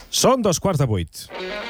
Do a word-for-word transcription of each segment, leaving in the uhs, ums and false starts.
Són dos quarts de vuit.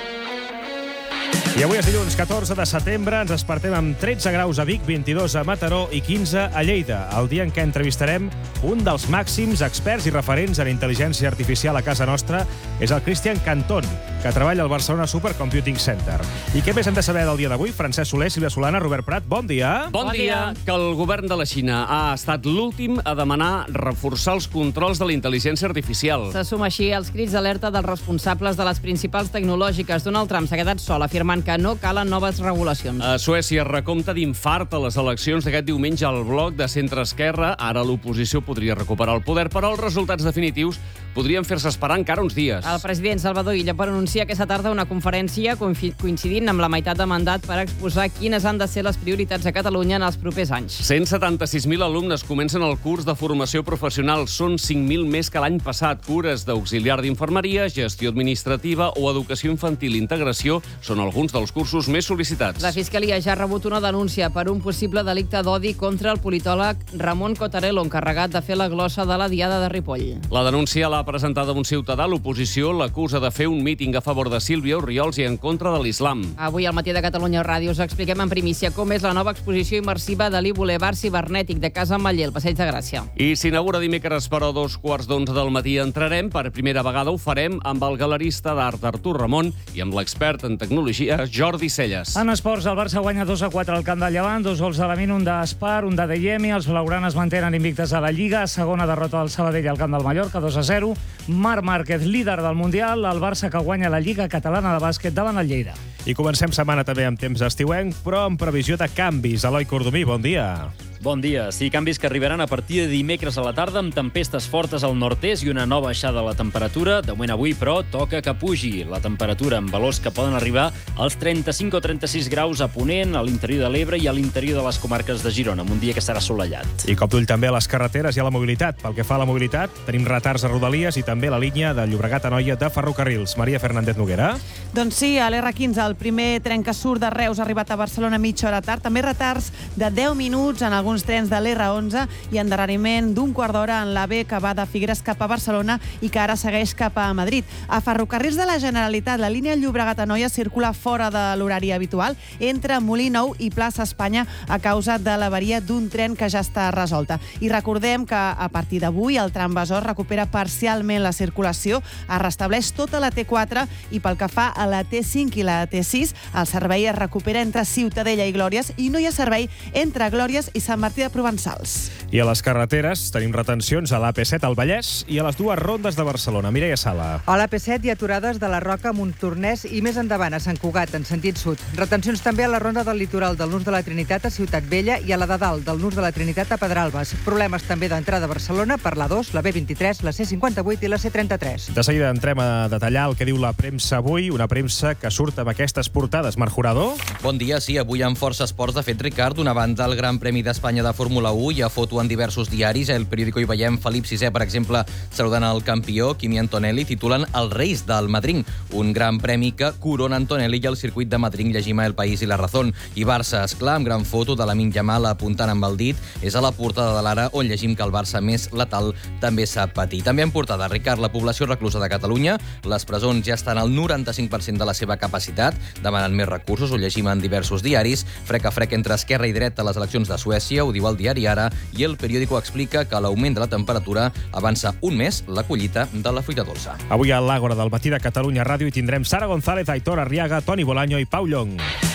I avui és dilluns catorze de setembre, ens despertem amb tretze graus a Vic, vint-i-dos a Mataró i quinze a Lleida, el dia en què entrevistarem un dels màxims experts i referents en intel·ligència artificial a casa nostra, és el Cristian Cantón, que treballa al Barcelona Supercomputing Center. I què més hem de saber del dia d'avui? Francesc Soler, Sílvia Solana, Robert Prat, bon dia. Bon dia. Que el govern de la Xina ha estat l'últim a demanar reforçar els controls de la intel·ligència artificial. Se suma així als crits d'alerta dels responsables de les principals tecnològiques. Donald Trump s'ha quedat sol, afirmant que no calen noves regulacions. A Suècia, recompte d'infart a les eleccions d'aquest diumenge al bloc de centre-esquerra. Ara l'oposició podria recuperar el poder, però els resultats definitius podrien fer-se esperar encara uns dies. El president Salvador Illa pronuncia aquesta tarda una conferència coincidint amb la meitat de mandat per exposar quines han de ser les prioritats a Catalunya en els propers anys. cent setanta-sis mil alumnes comencen el curs de formació professional. Són cinc mil més que l'any passat. Cures d'auxiliar d'infermeria, gestió administrativa o educació infantil i integració són alguns dels cursos més sol·licitats. La Fiscalia ja ha rebut una denúncia per un possible delicte d'odi contra el politòleg Ramon Cotarello, encarregat de fer la glossa de la Diada de Ripoll. La denúncia l'ha presentada un ciutadà. L'oposició l'acusa de fer un míting a favor de Sílvia Orriols i en contra de l'islam. Avui al matí de Catalunya Ràdio us expliquem en primícia com és la nova exposició immersiva de l'I Boulevard Cibernètic de Casa Ametller, al Passeig de Gràcia. I s'inaugura dimecres, però a dos quarts d'onze del matí entrarem. Per primera vegada ho farem amb el galerista d'art Artur Ramon i amb l'expert en tecnologia Jordi Celles. En esports, el Barça guanya dos a quatre al camp del Llevant, dos gols de Lamin, un d'Espar, un de Deyemi. Els blaugranes mantenen invictes a la Lliga. Segona derrota del Sabadell al camp del Mallorca, dos a zero. Marc Márquez, líder del Mundial. El Barça que guanya la Lliga Catalana de Bàsquet davant el Lleida. I comencem setmana també amb temps estiuenc, però amb previsió de canvis. Eloi Cordomí, bon dia. Bon dia. Sí, canvis que arribaran a partir de dimecres a la tarda amb tempestes fortes al nord-est i una nova baixada de la temperatura. De moment avui, però, toca que pugi la temperatura amb valors que poden arribar als trenta-cinc o trenta-sis graus a Ponent, a l'interior de l'Ebre i a l'interior de les comarques de Girona, amb un dia que serà assolellat. I cop d'ull també a les carreteres i a la mobilitat. Pel que fa a la mobilitat, tenim retards a Rodalies i també la línia de Llobregat-Anoia de Ferrocarrils. Maria Fernández Noguera. Doncs sí, a l'R quinze, el primer tren que surt de Reus ha arribat a Barcelona mitja hora tard. També retards de deu minuts en alguns trens de l'R onze i endarreriment d'un quart d'hora en l'A V que va de Figueres cap a Barcelona i que ara segueix cap a Madrid. A Ferrocarrils de la Generalitat, la línia Llobregat-Anoia circula fora de l'horari habitual entre Molí Nou i Plaça Espanya a causa de l'avaria d'un tren que ja està resolta. I recordem que a partir d'avui el tram Besòs recupera parcialment la circulació, es restableix tota la T quatre i pel que fa a la T cinc i la T sis, el servei es recupera entre Ciutadella i Glòries i no hi ha servei entre Glòries i Sant Martí de Provençals. I a les carreteres tenim retencions a l'A P set al Vallès i a les dues rondes de Barcelona. Mireia Sala. A l'A P set hi ha aturades de la Roca a Montornès i més endavant a Sant Cugat, en sentit sud. Retencions també a la ronda del litoral del Nus de la Trinitat a Ciutat Vella i a la de dalt del Nus de la Trinitat a Pedralbes. Problemes també d'entrada a Barcelona per la dos, la B vint-i-tres, la C cinquanta-vuit i la C trenta-tres. De seguida entrem a detallar el que diu la premsa avui, una premsa que surt amb aquestes portades. Marc Jurado. Bon dia, sí, avui amb força esports. De fet, Ricard, d'una banda, el Gran Premi d'Espanya de Fórmula u, hi ha foto en diversos diaris. El periòdico hi veiem Felip sisè, per exemple, saludant el campió, Kimi Antonelli, titulen Els Reis del Madrid, un gran premi que corona Antonelli i el circuit de Madrid, llegim a El País i La Razón. I Barça, esclar, amb gran foto de Lamine Yamal apuntant amb el dit, és a la portada de l'Ara, on llegim que el Barça més letal també sap patir. També en portada, Ricard, la població reclusa de Catalunya. Les presons ja estan al noranta-cinc per cent de la seva capacitat, demanen més recursos, ho llegim en diversos diaris. Frec a frec entre esquerra i dreta a les eleccions de Suècia, ho diu el diari Ara, i el periòdico explica que l'augment de la temperatura avança un mes la collita de la fruita dolça. Avui a l'Àgora del matí de Catalunya Ràdio hi tindrem Sara González, Aitor Arriaga, Toni Bolaño i Pau Llong.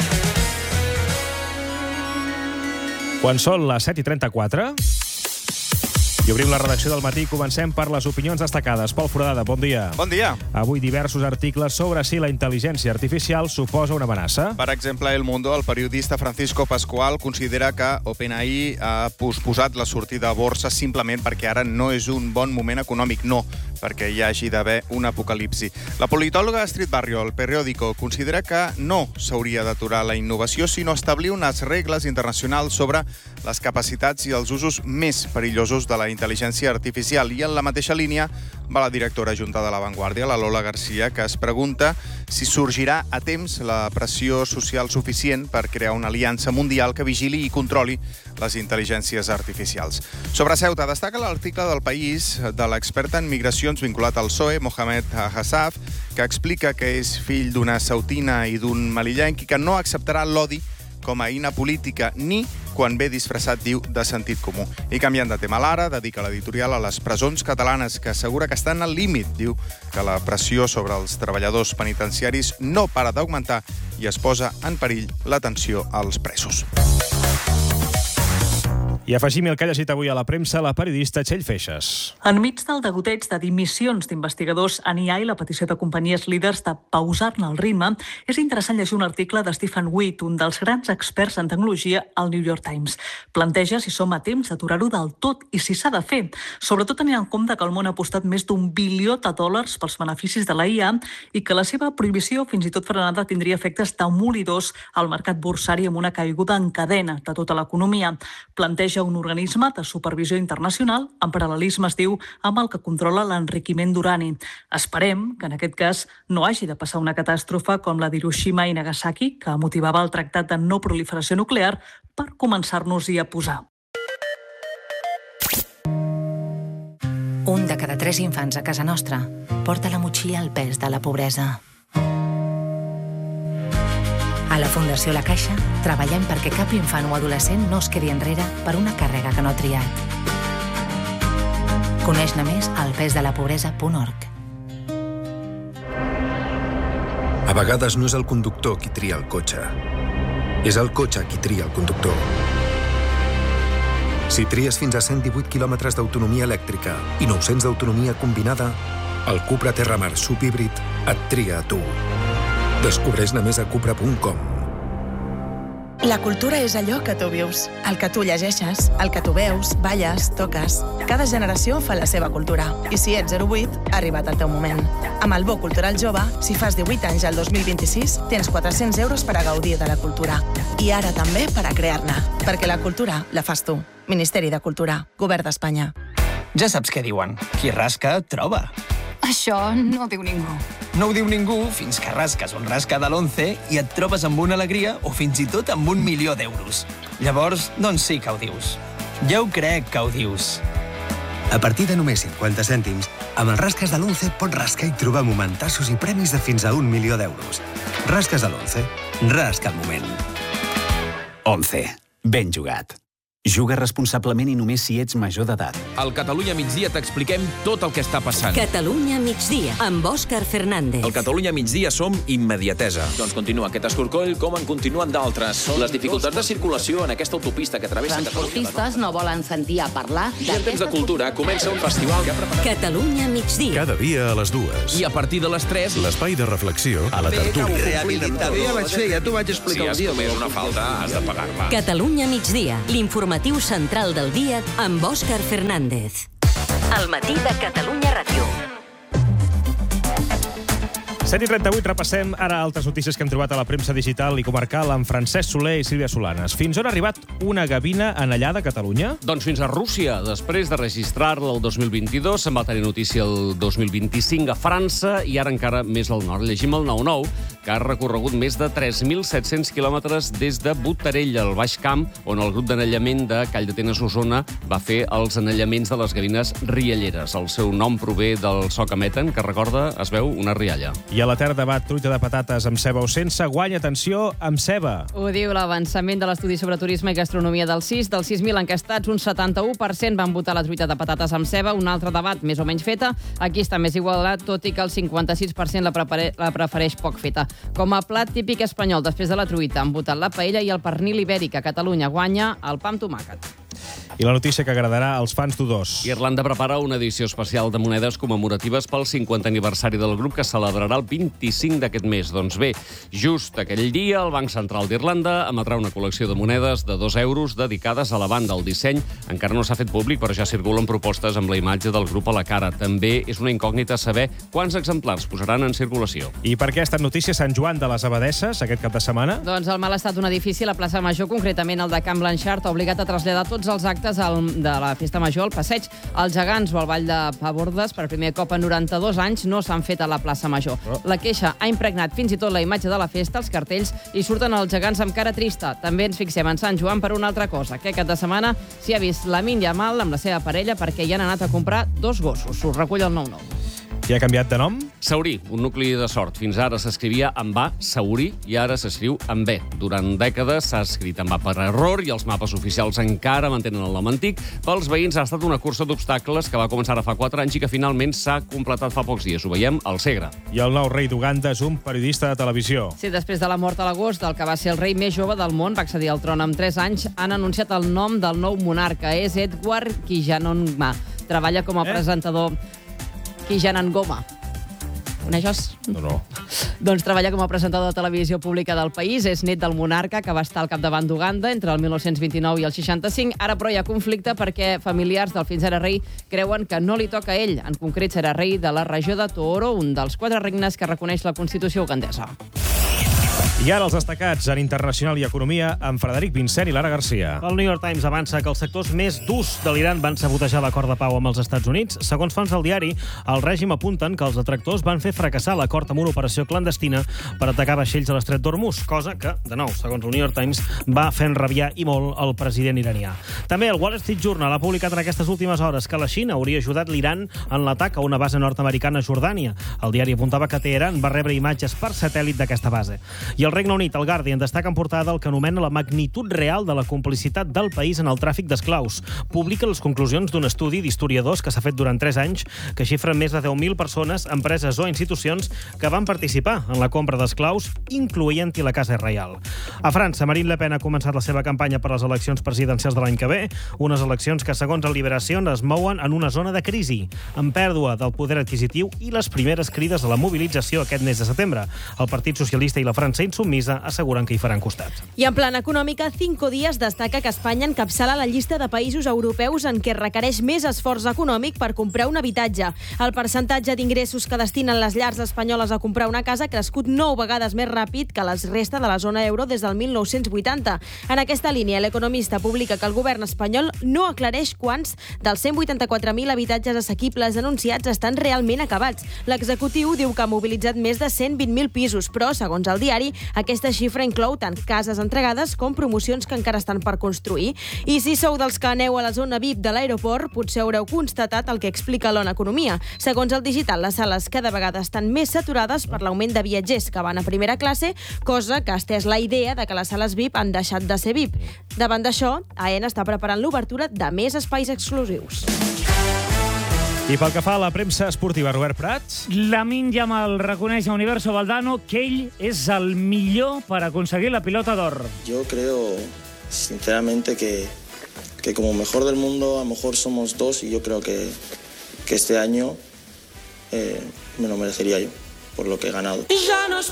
Quan són les set i trenta-quatre... I obrim la redacció del matí. Comencem per les opinions destacades. Pol Foradada, bon dia. Bon dia. Avui diversos articles sobre si la intel·ligència artificial suposa una amenaça. Per exemple, El Mundo, el periodista Francisco Pascual considera que OpenAI ha posposat la sortida a borsa simplement perquè ara no és un bon moment econòmic. No, perquè hi hagi d'haver un apocalipsi. La politòloga Astrid Barrio, el periòdico, considera que no s'hauria d'aturar la innovació, sinó establir unes regles internacionals sobre les capacitats i els usos més perillosos de la intel·ligència artificial. I en la mateixa línia, va la directora adjunta de La Vanguardia, la Lola Garcia, que es pregunta si sorgirà a temps la pressió social suficient per crear una aliança mundial que vigili i controli les intel·ligències artificials. Sobre Ceuta, destaca l'article del País de l'expert en migracions vinculat al P S O E, Mohamed Hassaf, que explica que és fill d'una ceutina i d'un melillenc i que no acceptarà l'odi com a eina política ni quan ve disfressat, diu, de sentit comú. I canviant de tema, l'Ara dedica l'editorial a les presons catalanes, que assegura que estan al límit. Diu que la pressió sobre els treballadors penitenciaris no para d'augmentar i es posa en perill l'atenció als presos. I afegim el que ha llegit avui a la premsa la periodista Txell Feixes. Enmig del degoteig de dimissions d'investigadors en I A i la petició de companyies líders de pausar-ne el ritme, és interessant llegir un article de Stephen Witt, un dels grans experts en tecnologia al New York Times. Planteja si som a temps d'aturar-ho del tot i si s'ha de fer, sobretot tenint en compte que el món ha apostat més d'un bilió de dòlars pels beneficis de la I A i que la seva prohibició, fins i tot frenada, tindria efectes demolidors al mercat borsari amb una caiguda en cadena de tota l'economia. Planteja un organisme de supervisió internacional en paral·lelisme, es diu, amb el que controla l'enriquiment d'urani. Esperem que en aquest cas no hagi de passar una catàstrofe com la d'Hiroshima i Nagasaki, que motivava el Tractat de No Proliferació Nuclear, per començar-nos-hi a posar. Un de cada tres infants a casa nostra porta a la motxilla el pes de la pobresa. A la Fundació La Caixa treballem perquè cap infant o adolescent no es quedi enrere per una càrrega que no ha triat. Coneix-ne més al pes de la pobresa punt org. A vegades no és el conductor qui tria el cotxe. És el cotxe qui tria el conductor. Si tries fins a cent divuit quilòmetres d'autonomia elèctrica i nou-cents d'autonomia combinada, el Cupra Terramar subhíbrid et tria a tu. Descobreix-ne més a cupra punt com. La cultura és allò que tu vius, el que tu llegeixes, el que tu veus, balles, toques. Cada generació fa la seva cultura. I si ets zero vuit, ha arribat el teu moment. Amb el Bo Cultural Jove, si fas divuit anys al dos mil vint-i-sis, tens quatre-cents euros per a gaudir de la cultura. I ara també per a crear-ne. Perquè la cultura la fas tu. Ministeri de Cultura, Govern d'Espanya. Ja saps què diuen. Qui rasca, troba. Això no ho diu ningú. No ho diu ningú fins que rasques un rasca de l'once i et trobes amb una alegria o fins i tot amb un milió d'euros. Llavors, doncs sí que ho dius. Jo ho crec que ho dius. A partir de només cinquanta cèntims, amb els rasques de l'once pots rascar i trobar momentassos i premis de fins a un milió d'euros. Rasques de l'once. Rasca el moment. once. Ben jugat. Juga responsablement i només si ets major d'edat. Al Catalunya Migdia t'expliquem tot el que està passant. Catalunya Migdia, amb Òscar Fernández. Al Catalunya Migdia som immediatesa. Doncs continua aquest escorcoll com en continuen d'altres. Les dificultats de circulació en aquesta autopista que travessa Catalunya. Transportistes no volen sentir a parlar I en temps de cultura comença un festival que ha preparat... Catalunya Migdia. Cada dia a les dues. I a partir de les tres... L'espai de reflexió a la tertúlia. Rehabilitador. Ja vaig fer, ja t'ho vaig explicar un dia. Si has comès una falta, has de pagar-la. Catalunya Migdia, l'informatiu central del dia amb Òscar Fernández. Al matí de Catalunya Ràdio. set i trenta-vuit, repassem ara altres notícies que hem trobat a la premsa digital i comarcal amb Francesc Soler i Sílvia Solanes. Fins on ha arribat una gavina anellada a Catalunya? Doncs fins a Rússia. Després de registrar-la el dos mil vint-i-dos, se'n va tenir notícia el dos mil vint-i-cinc a França i ara encara més al nord. Llegim el nou nou, que ha recorregut més de tres mil set-cents quilòmetres des de Botarell, al Baix Camp, on el grup d'anellament de Call d'Atenes Osona va fer els anellaments de les gavines rialleres. El seu nom prové del so que emeten, que recorda, es veu, una rialla. I a la terra debat truita de patates amb ceba o sense, guanya, atenció, amb ceba. Ho diu l'avançament de l'estudi sobre turisme i gastronomia del C I S. Dels sis mil encastats, un setanta-u per cent van votar la truita de patates amb ceba. Un altre debat, més o menys feta. Aquí està més igualat, tot i que el cinquanta-sis per cent la, prepare... la prefereix poc feta. Com a plat típic espanyol, després de la truita, han votat la paella i el pernil ibèric. A Catalunya guanya el pa amb tomàquet. I la notícia que agradarà als fans d'U dos. Irlanda prepara una edició especial de monedes commemoratives pel cinquantè aniversari del grup que celebrarà el vint-i-cinc d'aquest mes. Doncs bé, just aquell dia, el Banc Central d'Irlanda emetrà una col·lecció de monedes de dos euros dedicades a la banda. El disseny encara no s'ha fet públic, però ja circulen propostes amb la imatge del grup a la cara. També és una incògnita saber quants exemplars posaran en circulació. I per què ha estat notícia Sant Joan de les Abadesses aquest cap de setmana? Doncs el mal estat d'un edifici, la plaça Major, concretament el de Can Blanchard, ha obligat a traslladar tots els actes actes de la Festa Major al Passeig. Els gegants o el Ball de Pabordes, per primer cop en noranta-dos anys, no s'han fet a la plaça Major. La queixa ha impregnat fins i tot la imatge de la festa, els cartells, i surten els gegants amb cara trista. També ens fixem en Sant Joan per una altra cosa, que aquest de setmana s'hi ha vist Lamine Yamal amb la seva parella perquè hi han anat a comprar dos gossos. Us recull el nou nou. I ha canviat de nom? Saurí, un nucli de Sort. Fins ara s'escrivia amb A, Saurí, i ara s'escriu amb B. Durant dècades s'ha escrit amb A per error i els mapes oficials encara mantenen el nom antic. Pels veïns ha estat una cursa d'obstacles que va començar ara fa quatre anys i que finalment s'ha completat fa pocs dies. Ho veiem al Segre. I el nou rei d'Uganda és un periodista de televisió. Sí, després de la mort a l'agost del que va ser el rei més jove del món, va accedir al tron amb tres anys, han anunciat el nom del nou monarca. És Edward Kijanongma. Treballa com a eh? presentador... Kijanongoma. Coneixes? No, no. Doncs treballa com a presentador de televisió pública del país. És net del monarca que va estar al capdavant d'Uganda entre el mil nou-cents vint-i-nou i el seixanta-cinc. Ara, però, hi ha conflicte perquè familiars del fins ara rei creuen que no li toca a ell. En concret, serà rei de la regió de Tooro, un dels quatre regnes que reconeix la Constitució ugandesa. I ara els destacats en Internacional i Economia amb Frederic Vincent i Lara Garcia. El New York Times avança que els sectors més durs de l'Iran van sabotejar l'acord de pau amb els Estats Units. Segons fonts del diari, el règim apunten que els detractors van fer fracassar l'acord amb una operació clandestina per atacar vaixells a l'estret d'Hormuz, cosa que, de nou, segons el New York Times, va fer enrabiar i molt el president iranià. També el Wall Street Journal ha publicat en aquestes últimes hores que la Xina hauria ajudat l'Iran en l'atac a una base nord-americana a Jordània. El diari apuntava que Teheran va rebre imatges per satèl·lit d'aquesta base. I el Regne Unit, el Guardian, destaca en portada el que anomena la magnitud real de la complicitat del país en el tràfic d'esclaus. Publica les conclusions d'un estudi d'historiadors que s'ha fet durant tres anys que xifren més de deu mil persones, empreses o institucions que van participar en la compra d'esclaus, incloent-hi la Casa Reial. A França, Marine Le Pen ha començat la seva campanya per les eleccions presidencials de l'any que ve, unes eleccions que, segons el Liberació, es mouen en una zona de crisi, amb pèrdua del poder adquisitiu i les primeres crides a la mobilització aquest mes de setembre. El Partit Socialista i la França Insubmisa asseguren que hi faran costat. I en plana econòmica, Cinco Días destaca que Espanya encapçala la llista de països europeus en què requereix més esforç econòmic per comprar un habitatge. El percentatge d'ingressos que destinen les llars espanyoles a comprar una casa ha crescut nou vegades més ràpid que la resta de la zona euro des del mil nou-cents vuitanta. En aquesta línia, l'Economista publica que el govern espanyol no aclareix quants dels cent vuitanta-quatre mil habitatges assequibles anunciats estan realment acabats. L'executiu diu que ha mobilitzat més de cent vint mil pisos, però, segons el diari, aquesta xifra inclou tant cases entregades com promocions que encara estan per construir. I si sou dels que aneu a la zona V I P de l'aeroport, potser haureu constatat el que explica l'Ona Economia. Segons el digital, les sales cada vegada estan més saturades per l'augment de viatgers que van a primera classe, cosa que ha estès la idea de que les sales V I P han deixat de ser V I P. Davant d'això, Aena està preparant l'obertura de més espais exclusius. I pel que fa a la premsa esportiva, Robert Prats? Lamine Yamal reconeix a Universo Valdano que ell és el millor per aconseguir la pilota d'or. Yo creo, sinceramente, que, que como mejor del mundo, a lo mejor somos dos, y yo creo que, que este año eh, me lo merecería yo, por lo que he ganado.